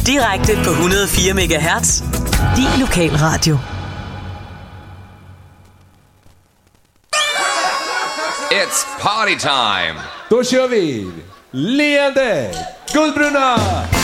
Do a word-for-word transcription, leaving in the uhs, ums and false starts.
Direkte på et hundrede og fire megahertz. Din lokalradio. It's party time! Då kör vi! Leende Guldbrunna